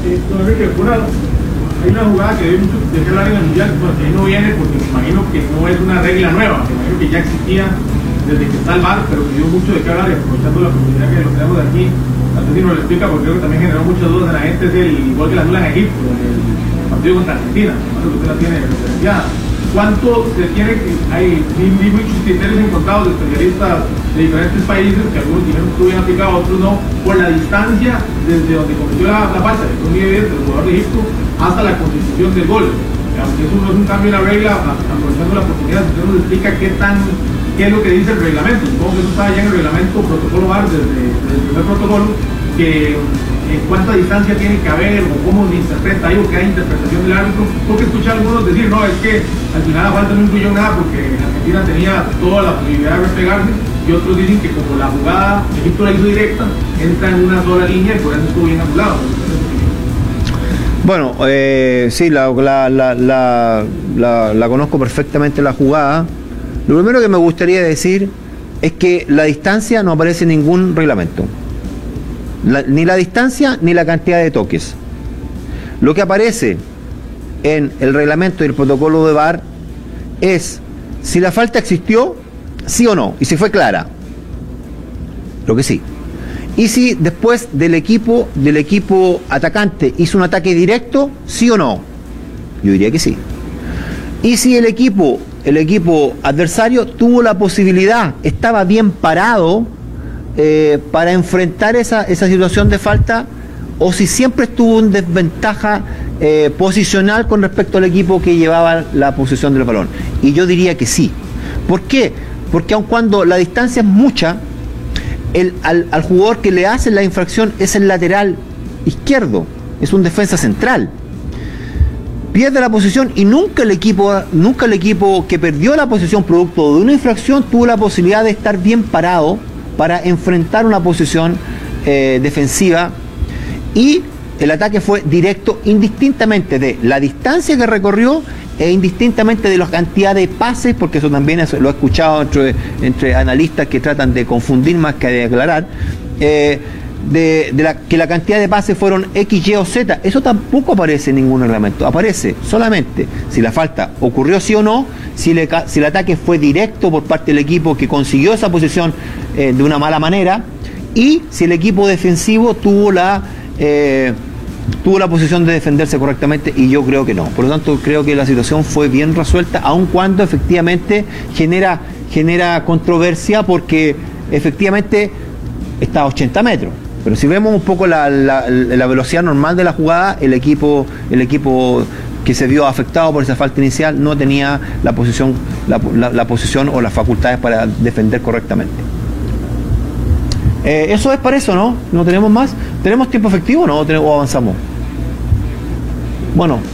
Don Enrique, hay una jugada que dio mucho de aquel área en el mundial, bueno, que ahí no viene porque me imagino que no es una regla nueva, me imagino que ya existía desde que está el VAR, pero que dio mucho de qué hablar y aprovechando la oportunidad que lo tenemos de aquí, no sé si nos lo explica porque creo que también generó muchas dudas en la gente, es el igual que la nula en Egipto, el partido contra Argentina, no sé que usted la tiene referenciada. ¿Cuánto se tiene que hay muchos criterios encontrados de especialistas de diferentes países, que algunos dijeron que estuvieron aplicados, otros no, por la distancia desde donde cometió la falta, que fue muy evidente, el jugador de Egipto, hasta la constitución del gol? Aunque eso no es un cambio en la regla, aprovechando la oportunidad, usted nos explica qué es lo que dice el reglamento. Supongo que eso está ya en el reglamento protocolo VAR desde el primer protocolo, que en cuánta distancia tiene que haber o cómo se interpreta ahí o qué hay interpretación del árbitro, porque escuché a algunos decir, no, es que al final la falta no influyó nada porque Argentina tenía toda la posibilidad de replegarse, y otros dicen que como la jugada Egipto la hizo directa, entra en una sola línea y por eso estuvo bien anulado. Bueno, sí, la conozco perfectamente la jugada. Lo primero que me gustaría decir es que la distancia no aparece en ningún reglamento. Ni la distancia ni la cantidad de toques. Lo que aparece en el reglamento y el protocolo de VAR es si la falta existió, sí o no, y si fue clara. Lo que sí. Y si después del equipo atacante hizo un ataque directo, sí o no. Yo diría que sí. Y si el equipo adversario tuvo la posibilidad, estaba bien parado para enfrentar esa situación de falta, o si siempre estuvo en desventaja posicional con respecto al equipo que llevaba la posesión del balón. Y yo diría que sí. ¿Por qué? Porque aun cuando la distancia es mucha, al jugador que le hace la infracción es el lateral izquierdo, es un defensa central. Pierde la posición y nunca el equipo que perdió la posición producto de una infracción tuvo la posibilidad de estar bien parado para enfrentar una posición defensiva, y el ataque fue directo indistintamente de la distancia que recorrió e indistintamente de la cantidad de pases, porque eso también lo he escuchado entre analistas que tratan de confundir más que de aclarar, que la cantidad de pases fueron X, Y o Z. Eso tampoco aparece en ningún reglamento. Aparece solamente si la falta ocurrió sí o no, si el ataque fue directo por parte del equipo que consiguió esa posición de una mala manera, y si el equipo defensivo tuvo la posición de defenderse correctamente, y yo creo que no. Por lo tanto, creo que la situación fue bien resuelta, aun cuando efectivamente genera controversia, porque efectivamente está a 80 metros. Pero si vemos un poco la velocidad normal de la jugada, el equipo que se vio afectado por esa falta inicial no tenía la posición o las facultades para defender correctamente. Eso es para eso, ¿no? ¿No tenemos más? ¿Tenemos tiempo efectivo o avanzamos? Bueno.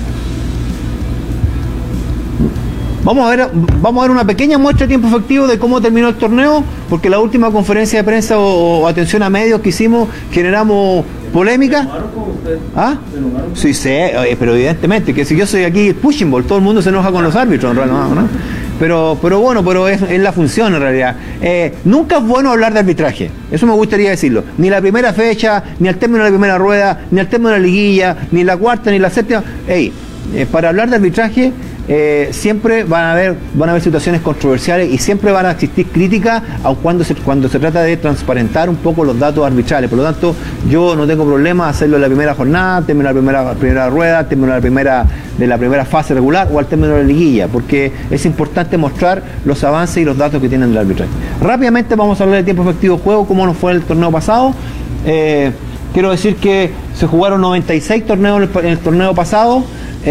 Vamos a ver una pequeña muestra de tiempo efectivo de cómo terminó el torneo, porque la última conferencia de prensa o atención a medios que hicimos generamos polémica. ¿Ah? Sí, pero evidentemente, que si yo soy aquí pushing ball, todo el mundo se enoja con los árbitros, en realidad, ¿no? Pero es la función en realidad. Nunca es bueno hablar de arbitraje, eso me gustaría decirlo. Ni la primera fecha, ni al término de la primera rueda, ni al término de la liguilla, ni la cuarta, ni la séptima. Para hablar de arbitraje, siempre van a haber situaciones controversiales y siempre van a existir críticas, aun cuando se trata de transparentar un poco los datos arbitrales. Por lo tanto, yo no tengo problema hacerlo en la primera jornada, terminar la primera rueda, terminar de la primera fase regular o al término de la liguilla, porque es importante mostrar los avances y los datos que tienen del arbitraje. Rápidamente vamos a hablar de tiempo efectivo de juego, cómo nos fue el torneo pasado. Quiero decir que se jugaron 96 torneos en el torneo pasado,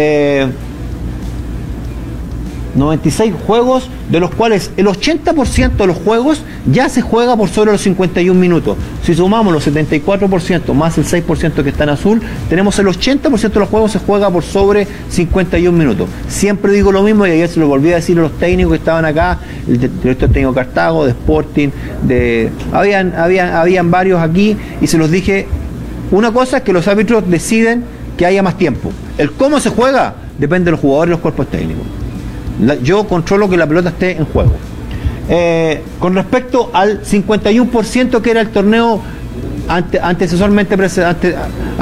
96 juegos, de los cuales el 80% de los juegos ya se juega por sobre los 51 minutos. Si sumamos los 74% más el 6% que está en azul, tenemos el 80% de los juegos se juega por sobre 51 minutos. Siempre digo lo mismo, y ayer se lo volví a decir a los técnicos que estaban acá, el director técnico Cartago, de Sporting, habían varios aquí, y se los dije, una cosa es que los árbitros deciden que haya más tiempo. El cómo se juega depende de los jugadores y los cuerpos técnicos. Yo controlo que la pelota esté en juego. Con respecto al 51% que era el torneo antecesormente